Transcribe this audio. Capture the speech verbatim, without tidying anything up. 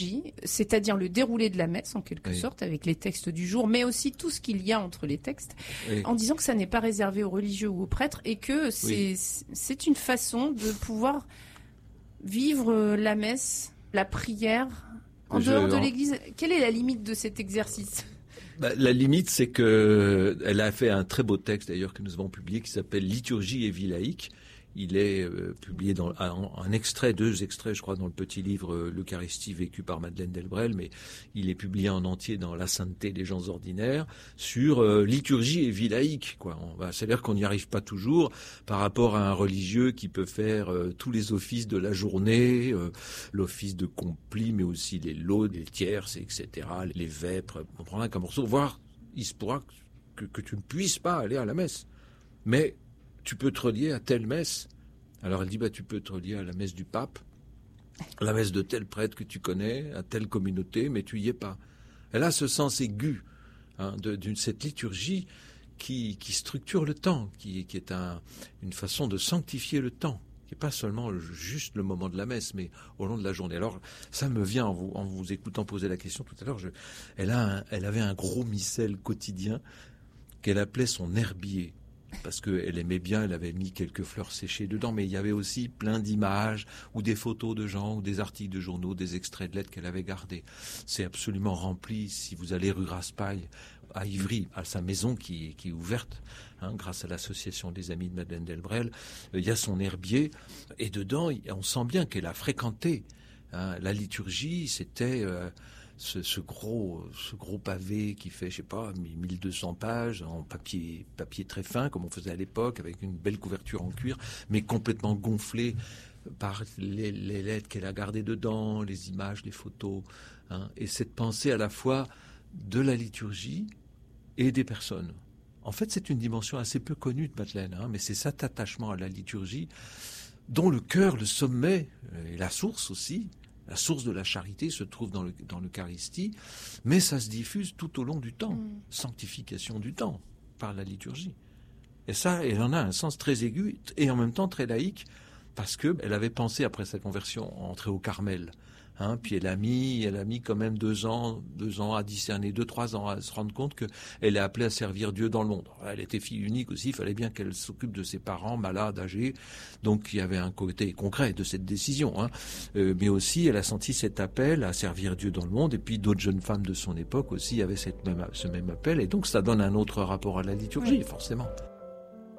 liturgie, c'est-à-dire le déroulé de la messe en quelque oui. sorte, avec les textes du jour, mais aussi tout ce qu'il y a entre les textes, oui. en disant que ça n'est pas réservé aux religieux ou aux prêtres et que c'est, oui. c'est une façon de pouvoir vivre la messe, la prière, en Je, dehors de en... l'Église. Quelle est la limite de cet exercice ? Bah, la limite, c'est que elle a fait un très beau texte d'ailleurs que nous avons publié qui s'appelle Liturgie et vie laïque. Il est euh, publié dans un, un extrait, deux extraits, je crois, dans le petit livre euh, L'Eucharistie vécue par Madeleine Delbrel, mais il est publié en entier dans La sainteté des gens ordinaires sur euh, liturgie et vie laïque, quoi. On va, c'est-à-dire qu'on n'y arrive pas toujours par rapport à un religieux qui peut faire euh, tous les offices de la journée, euh, l'office de complis, mais aussi les laudes, les tierces, et cetera, les vêpres. On prendra qu'un morceau, voire il se pourra que, que tu ne puisses pas aller à la messe, mais tu peux te relier à telle messe. Alors elle dit, bah, tu peux te relier à la messe du pape, à la messe de tel prêtre que tu connais, à telle communauté, mais tu y es pas. Elle a ce sens aigu hein, de, d'une cette liturgie qui, qui structure le temps, qui, qui est un, une façon de sanctifier le temps, qui n'est pas seulement juste le moment de la messe, mais au long de la journée. Alors ça me vient en vous, en vous écoutant poser la question tout à l'heure. Je, elle, a un, elle avait un gros missel quotidien qu'elle appelait son herbier. Parce qu'elle aimait bien, elle avait mis quelques fleurs séchées dedans, mais il y avait aussi plein d'images, ou des photos de gens, ou des articles de journaux, des extraits de lettres qu'elle avait gardés. C'est absolument rempli, si vous allez rue Raspail, à Ivry, à sa maison qui, qui est ouverte, hein, grâce à l'association des Amis de Madeleine Delbrel, il y a son herbier, et dedans, on sent bien qu'elle a fréquenté hein, la liturgie, c'était... Euh, Ce, ce gros, ce gros pavé qui fait, je sais pas, mille deux cents pages en papier, papier très fin comme on faisait à l'époque, avec une belle couverture en cuir, mais complètement gonflé par les, les lettres qu'elle a gardées dedans, les images, les photos, hein, et cette pensée à la fois de la liturgie et des personnes. En fait, c'est une dimension assez peu connue de Madeleine, hein, mais c'est cet attachement à la liturgie dont le cœur, le sommet, et la source aussi. La source de la charité se trouve dans, le, dans l'Eucharistie, mais ça se diffuse tout au long du temps. Mmh. Sanctification du temps par la liturgie. Et ça, elle en a un sens très aigu et en même temps très laïque, parce qu'elle avait pensé, après sa conversion, entrer au Carmel. Hein, puis elle a mis, elle a mis quand même deux ans, deux ans à discerner, deux, trois ans à se rendre compte qu'elle est appelée à servir Dieu dans le monde. Elle était fille unique aussi, il fallait bien qu'elle s'occupe de ses parents malades, âgés. Donc il y avait un côté concret de cette décision. Hein. Euh, mais aussi, elle a senti cet appel à servir Dieu dans le monde. Et puis d'autres jeunes femmes de son époque aussi avaient cette même, ce même appel. Et donc ça donne un autre rapport à la liturgie, oui. Forcément.